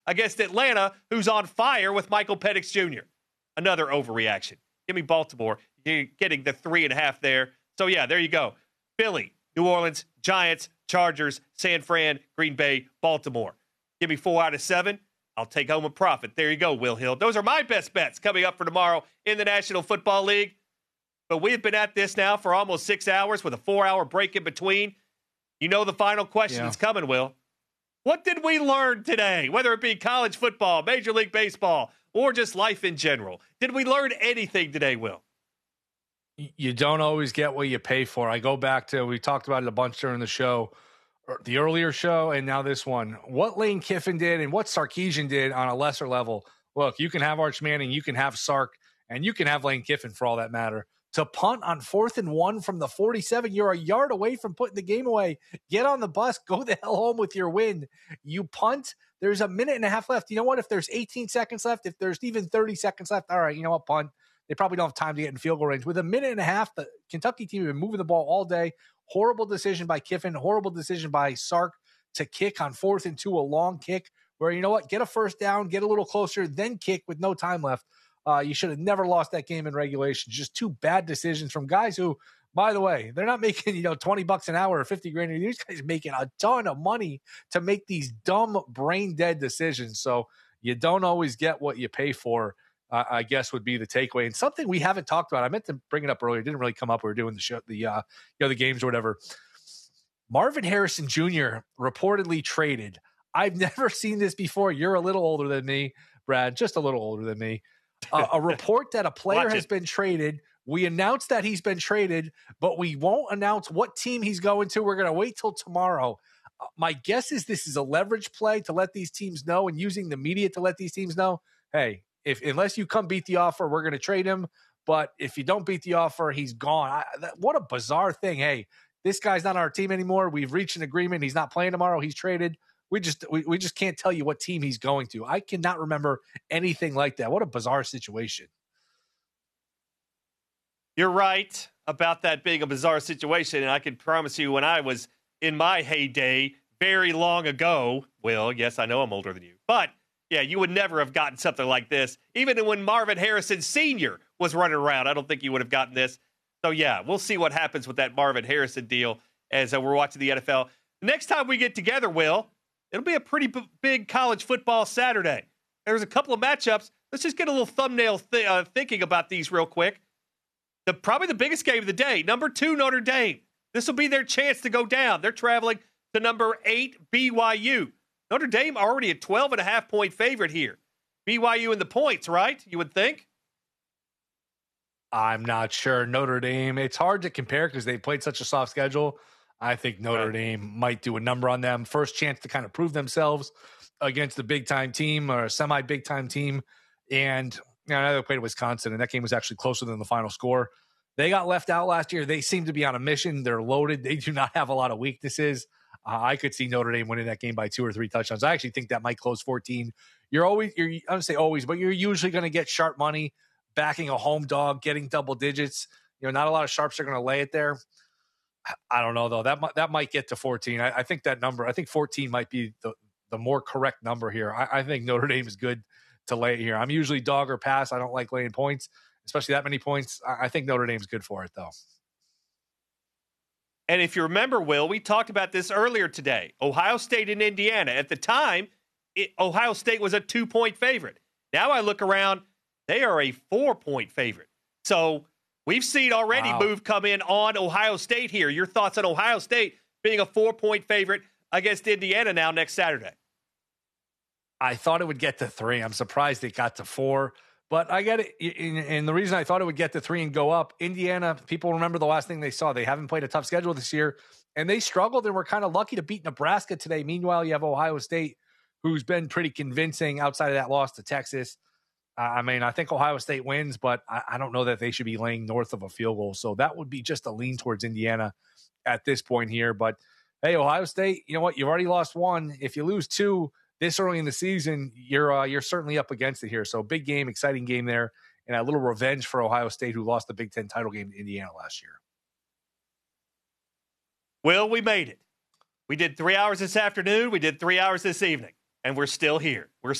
against Atlanta, who's on fire with Michael Penix Jr. Another overreaction. Give me Baltimore. You're getting the 3.5 there. So, yeah, there you go. Philly, New Orleans, Giants, Chargers, San Fran, Green Bay, Baltimore. Give me 4 out of 7. I'll take home a profit. There you go, Will Hill. Those are my best bets coming up for tomorrow in the National Football League. But we've been at this now for almost 6 hours with a 4-hour break in between. You know the final question is coming, Will. What did we learn today, whether it be college football, Major League Baseball, or just life in general? Did we learn anything today, Will? You don't always get what you pay for. I go back to, we talked about it a bunch during the show, the earlier show, and now this one. What Lane Kiffin did and what Sarkisian did on a lesser level. Look, you can have Arch Manning, you can have Sark, and you can have Lane Kiffin for all that matter. To punt on 4th and 1 from the 47, you're a yard away from putting the game away. Get on the bus, go the hell home with your win. You punt, there's a minute and a half left. You know what? If there's 18 seconds left, if there's even 30 seconds left, all right, you know what, punt. They probably don't have time to get in field goal range. With a minute and a half, the Kentucky team have been moving the ball all day. Horrible decision by Kiffin, horrible decision by Sark to kick on 4th and 2, a long kick where, you know what, get a first down, get a little closer, then kick with no time left. You should have never lost that game in regulation. Just 2 bad decisions from guys who, by the way, they're not making, $20 an hour or $50,000. These guys are making a ton of money to make these dumb, brain dead decisions. So you don't always get what you pay for, I guess would be the takeaway. And something we haven't talked about, I meant to bring it up earlier. It didn't really come up. We were doing the show, the games or whatever. Marvin Harrison Jr. reportedly traded. I've never seen this before. You're a little older than me, Brad, just a little older than me. A report that a player has been traded. We announced that he's been traded, but we won't announce what team he's going to. We're going to wait till tomorrow. My guess is this is a leverage play to let these teams know and using the media to let these teams know, hey, unless you come beat the offer, we're going to trade him. But if you don't beat the offer, he's gone. What a bizarre thing. Hey, this guy's not on our team anymore. We've reached an agreement. He's not playing tomorrow. He's traded. We just can't tell you what team he's going to. I cannot remember anything like that. What a bizarre situation. You're right about that being a bizarre situation, and I can promise you when I was in my heyday very long ago, Will, yes, I know I'm older than you, but yeah, you would never have gotten something like this. Even when Marvin Harrison Sr. was running around, I don't think you would have gotten this. So yeah, we'll see what happens with that Marvin Harrison deal as we're watching the NFL. Next time we get together, Will, it'll be a pretty big college football Saturday. There's a couple of matchups. Let's just get a little thumbnail thinking about these real quick. Probably the biggest game of the day, number 2 Notre Dame. This will be their chance to go down. They're traveling to number 8 BYU. Notre Dame already a 12.5-point favorite here. BYU in the points, right? You would think? I'm not sure. Notre Dame, it's hard to compare because they played such a soft schedule. I think Notre Dame might do a number on them. First chance to kind of prove themselves against a big-time team or a semi-big-time team. And I know they played Wisconsin, and that game was actually closer than the final score. They got left out last year. They seem to be on a mission. They're loaded. They do not have a lot of weaknesses. I could see Notre Dame winning that game by 2 or 3 touchdowns. I actually think that might close 14. I don't say always, but you're usually going to get sharp money backing a home dog, getting double digits. Not a lot of sharps are going to lay it there. I don't know, though. That might get to 14. I think that number, I think 14 might be the more correct number here. I think Notre Dame is good to lay it here. I'm usually dog or pass. I don't like laying points, especially that many points. I think Notre Dame's good for it, though. And if you remember, Will, we talked about this earlier today. Ohio State and Indiana. At the time, Ohio State was a 2-point favorite. Now I look around, they are a 4-point favorite. So we've seen already move come in on Ohio State here. Your thoughts on Ohio State being a 4-point favorite against Indiana now next Saturday? I thought it would get to 3. I'm surprised it got to 4. But I get it. And the reason I thought it would get to 3 and go up, Indiana, people remember the last thing they saw. They haven't played a tough schedule this year, and they struggled and were kind of lucky to beat Nebraska today. Meanwhile, you have Ohio State, who's been pretty convincing outside of that loss to Texas. I think Ohio State wins, but I don't know that they should be laying north of a field goal. So that would be just a lean towards Indiana at this point here. But, hey, Ohio State, you know what? You've already lost 1. If you lose 2 this early in the season, you're certainly up against it here. So big game, exciting game there, and a little revenge for Ohio State, who lost the Big Ten title game to Indiana last year. Well, we made it. We did 3 hours this afternoon. We did 3 hours this evening. and we're still here. We're